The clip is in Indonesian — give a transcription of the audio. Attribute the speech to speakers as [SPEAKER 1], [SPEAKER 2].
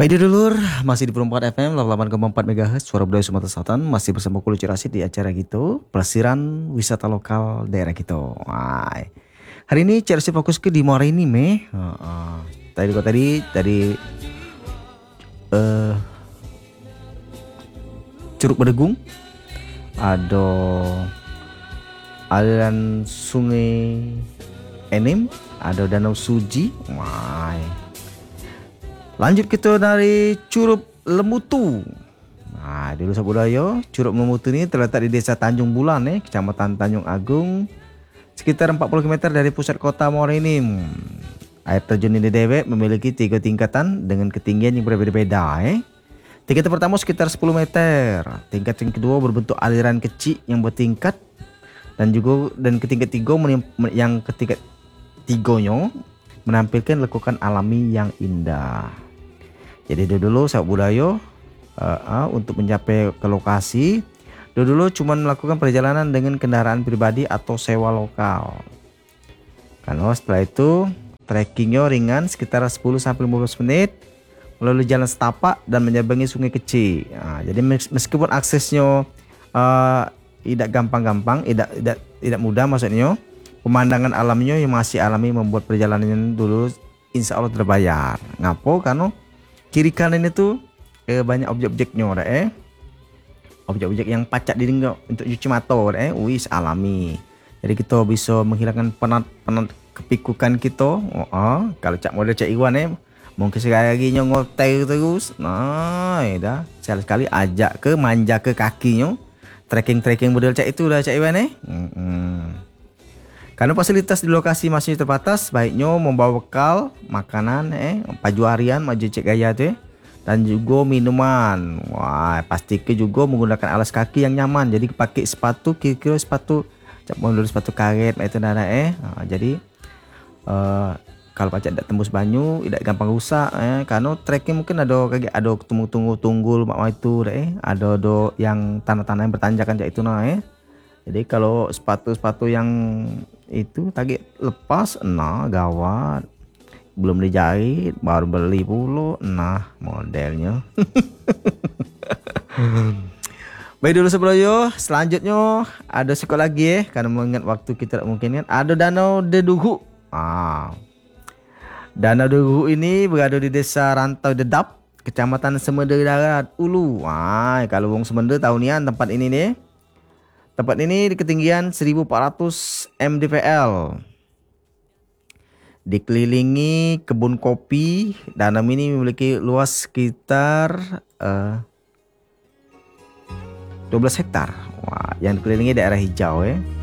[SPEAKER 1] Baik dulur, masih di Perempat FM 88,4 MHz Suara Budaya Sumatera Selatan. Masih bersama Kulu Ciracit di acara gitu, pelesiran wisata lokal daerah gitu. Hari ini Ciracit fokus ke di Muara ini meh. Tadi eh, Curug Bedegung, ada aliran Sungai Enim, ada Danau Suji. Lanjut kita dari Curug Lemutu. Dulu Sabudaya, Curug Lemutu ini terletak di Desa Tanjung Bulan, Kecamatan Tanjung Agung, sekitar 40 km dari pusat kota Muara Enim. Air terjun ini dewek memiliki 3 tingkatan dengan ketinggian yang berbeda-beda. Tingkatan pertama sekitar 10 meter, tingkat yang kedua berbentuk aliran kecil yang bertingkat, dan ketingkat tiga yang ketiga tiganya menampilkan lekukan alami yang indah. Jadi dulu sahabat budaya untuk mencapai ke lokasi, dulu cuma melakukan perjalanan dengan kendaraan pribadi atau sewa lokal. Karena setelah itu trekkingnya ringan sekitar 10-15 menit melalui jalan setapak dan menyeberangi sungai kecil. Jadi meskipun aksesnya tidak gampang-gampang, tidak mudah maksudnya, pemandangan alamnya yang masih alami membuat perjalanan dulu insya Allah terbayar. Ngapo? Karena kiri kanan itu banyak objek-objeknya, objek-objek yang pacak dinding untuk cuci mata, wis alami. Jadi kita bisa menghilangkan penat kepikukan kita. Kalau cak model cak Iwan mungkin sekali lagi ngoteh terus. Dah sekali ajak ke manja ke kakinya, trekking model cak itu dah cak Iwan. Karena fasilitas di lokasi masih terbatas, baiknya membawa bekal, makanan, baju harian, maju cek gaya tuh, dan juga minuman. Pastikan juga menggunakan alas kaki yang nyaman. Jadi pakai sepatu, kira-kira sepatu, dulu sepatu karet, itu nana. Jadi kalau pacak tidak tembus banyu, tidak gampang rusak. Karena trekking mungkin ada tunggul mak itu, ada yang tanah-tanah yang bertanjakan cak itu Jadi kalau sepatu yang itu tadi lepas, gawat, belum dijahit, baru beli pula, modelnya. Baik dulu sebelumnya, selanjutnya ada sekolah lagi karena mengingat waktu kita tidak mungkin kan, ada Danau Deduhu. Danau Deduhu ini berada di Desa Rantau Dedap, Kecamatan Semeda Darat Ulu. Kalau wong Semeda tahunian tempat ini nih. Tempat ini di ketinggian 1400 mdpl. Dikelilingi kebun kopi. Danau ini memiliki luas sekitar 12 hektar. Yang dikelilingi daerah hijau.